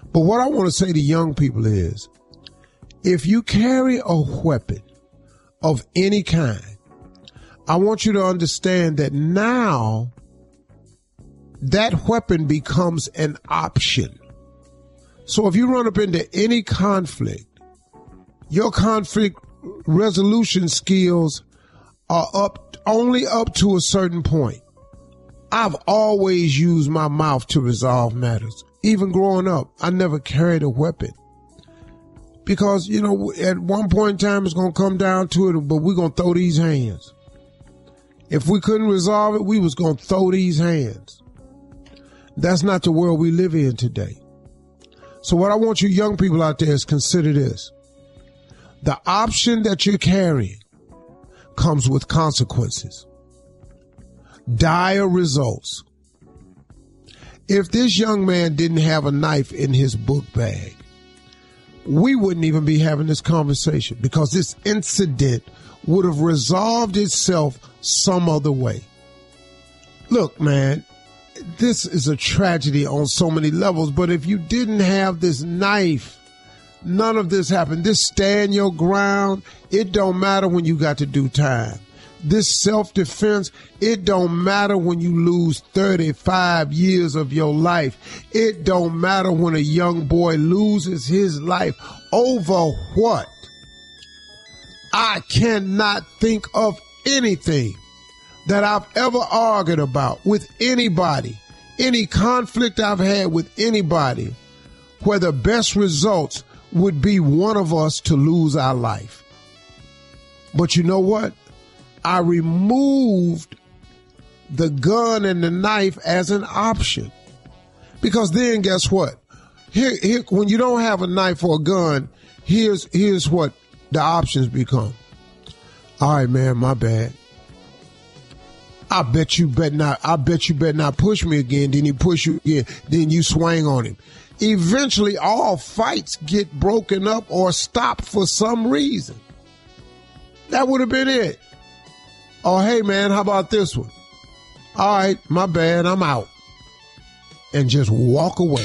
But what I want to say to young people is, if you carry a weapon of any kind, I want you to understand that now that weapon becomes an option. So if you run up into any conflict, your conflict resolution skills are only up to a certain point. I've always used my mouth to resolve matters. Even growing up, I never carried a weapon. Because, at one point in time, it's going to come down to it, but we're going to throw these hands. If we couldn't resolve it, we was going to throw these hands. That's not the world we live in today. So what I want you young people out there is consider this. The option that you're carrying comes with consequences. Dire results. If this young man didn't have a knife in his book bag, we wouldn't even be having this conversation because this incident would have resolved itself some other way. Look, man, this is a tragedy on so many levels, but if you didn't have this knife, none of this happened. This stand your ground, it don't matter when you got to do time. This self-defense, it don't matter when you lose 35 years of your life. It don't matter when a young boy loses his life. Over what? I cannot think of anything that I've ever argued about with anybody, any conflict I've had with anybody, where the best results would be one of us to lose our life. But you know what? I removed the gun and the knife as an option. Because then guess what? Here, when you don't have a knife or a gun, here's what the options become. All right, man, my bad. I bet you better not push me again. Then he push you again. Then you swing on him. Eventually, all fights get broken up or stopped for some reason. That would have been it. Oh, hey, man, how about this one? All right, my bad, I'm out. And just walk away.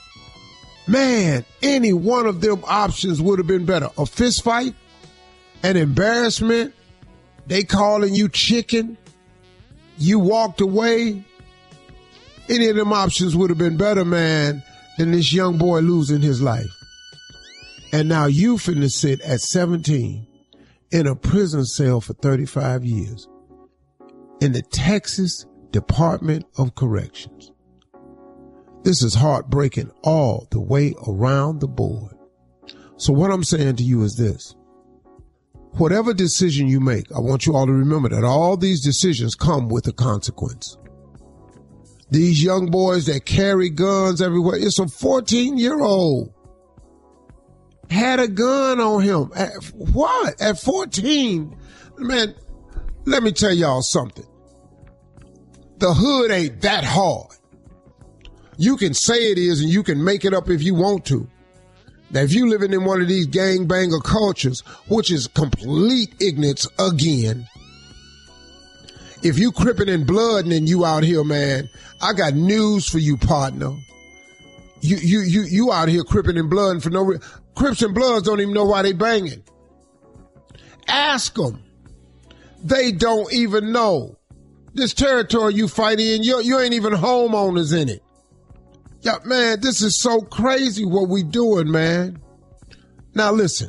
Man, any one of them options would have been better. A fist fight, an embarrassment, they calling you chicken, you walked away. Any of them options would have been better, man, than this young boy losing his life. And now you finna sit at 17 in a prison cell for 35 years in the Texas Department of Corrections. This is heartbreaking all the way around the board. So what I'm saying to you is this. Whatever decision you make, I want you all to remember that all these decisions come with a consequence. These young boys that carry guns everywhere, it's a 14-year-old. Had a gun on him. At 14? Man, let me tell y'all something. The hood ain't that hard. You can say it is and you can make it up if you want to. Now, if you living in one of these gangbanger cultures, which is complete ignorance again, if you crippin' in blood and then you out here, man, I got news for you, partner. You out here crippin' in blood for no reason. Crips and Bloods don't even know why they banging. Ask them. They don't even know. This territory you fight in, you ain't even homeowners in it. Yeah, man, this is so crazy what we doing, man. Now listen,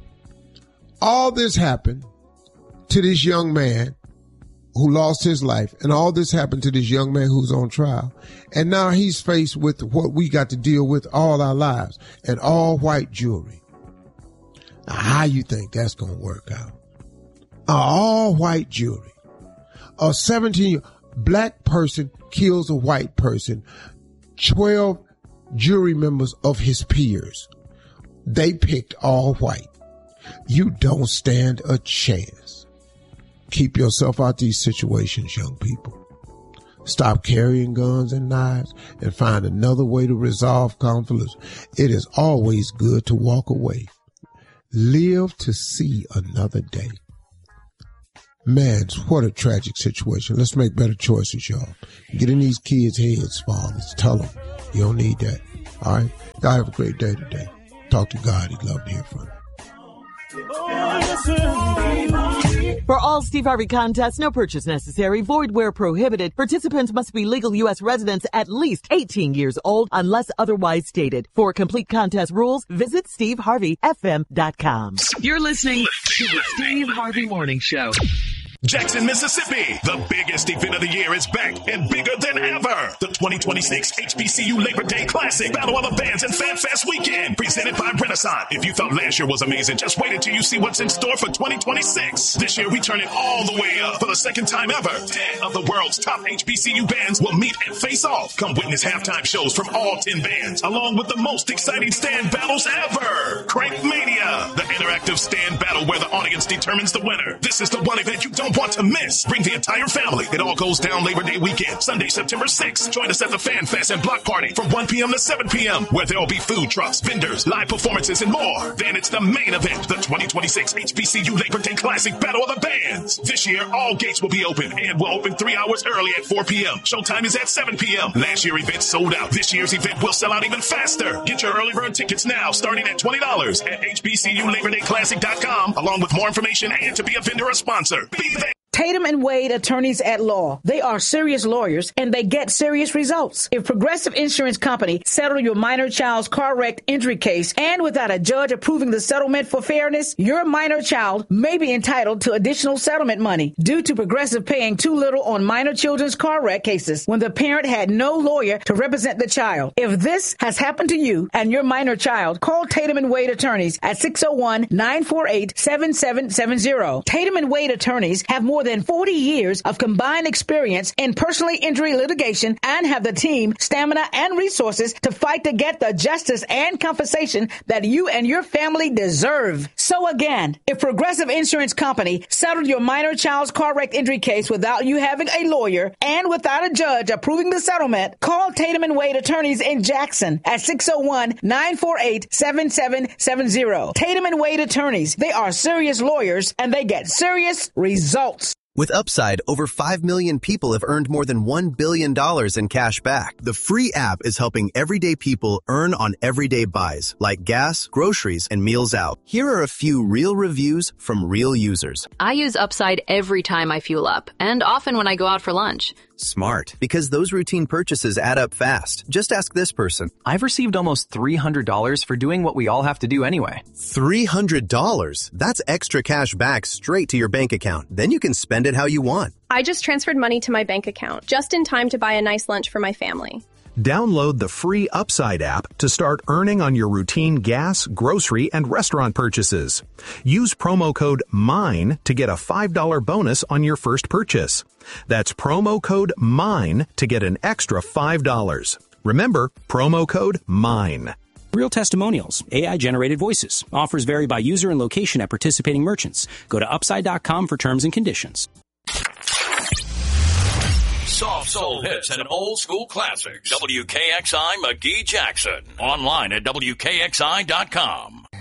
all this happened to this young man who lost his life, and all this happened to this young man who's on trial. And now he's faced with what we got to deal with all our lives, an all-white jury. Now, how you think that's going to work out? An all-white jury. A 17-year-old black person kills a white person. 12 jury members of his peers. They picked all white. You don't stand a chance. Keep yourself out these situations, young people. Stop carrying guns and knives and find another way to resolve conflicts. It is always good to walk away. Live to see another day. Man, what a tragic situation. Let's make better choices, y'all. Get in these kids' heads, fathers. Tell them you don't need that. All right? Y'all have a great day today. Talk to God. He'd love to hear from you. For all Steve Harvey contests, no purchase necessary, void where prohibited. Participants must be legal U.S. residents at least 18 years old unless otherwise stated. For complete contest rules, visit SteveHarveyFM.com. You're listening to the Steve Harvey Morning Show. Jackson, Mississippi. The biggest event of the year is back and bigger than ever. The 2026 HBCU Labor Day Classic Battle of the Bands and Fan Fest Weekend, presented by Renaissance. If you thought last year was amazing, just wait until you see what's in store for 2026. This year, we turn it all the way up for the second time ever. 10 of the world's top HBCU bands will meet and face off. Come witness halftime shows from all 10 bands, along with the most exciting stand battles ever. Crank Mania, the interactive stand battle where the audience determines the winner. This is the one event you don't want to miss. Bring the entire family. It all goes down Labor Day weekend, Sunday, September 6th. Join us at the Fan Fest and Block Party from 1 p.m. to 7 p.m., where there will be food trucks, vendors, live performances, and more. Then it's the main event, the 2026 HBCU Labor Day Classic Battle of the Bands. This year, all gates will be open and will open 3 hours early at 4 p.m. Showtime is at 7 p.m. Last year's event sold out. This year's event will sell out even faster. Get your early bird tickets now, starting at $20 at HBCULaborDayClassic.com, along with more information and to be a vendor or sponsor. Be there. Tatum and Wade Attorneys at Law. They are serious lawyers and they get serious results. If Progressive Insurance Company settled your minor child's car wreck injury case and without a judge approving the settlement for fairness, your minor child may be entitled to additional settlement money due to Progressive paying too little on minor children's car wreck cases when the parent had no lawyer to represent the child. If this has happened to you and your minor child, call Tatum and Wade Attorneys at 601-948-7770. Tatum and Wade Attorneys have more than 40 years of combined experience in personal injury litigation and have the team, stamina, and resources to fight to get the justice and compensation that you and your family deserve. So again, if Progressive Insurance Company settled your minor child's car wreck injury case without you having a lawyer and without a judge approving the settlement, call Tatum and Wade Attorneys in Jackson at 601-948-7770. Tatum and Wade Attorneys. They are serious lawyers and they get serious results. With Upside, over 5 million people have earned more than $1 billion in cash back. The free app is helping everyday people earn on everyday buys, like gas, groceries, and meals out. Here are a few real reviews from real users. I use Upside every time I fuel up, and often when I go out for lunch. Smart, because those routine purchases add up fast. Just ask this person. I've received almost $300 for doing what we all have to do anyway. $300? That's extra cash back straight to your bank account. Then you can spend it how you want. I just transferred money to my bank account, just in time to buy a nice lunch for my family. Download the free Upside app to start earning on your routine gas, grocery, and restaurant purchases. Use promo code MINE to get a $5 bonus on your first purchase. That's promo code MINE to get an extra $5. Remember, promo code MINE. Real testimonials, AI-generated voices. Offers vary by user and location at participating merchants. Go to Upside.com for terms and conditions. Soft soul hits and old school classics. WKXI McGee Jackson. Online at WKXI.com.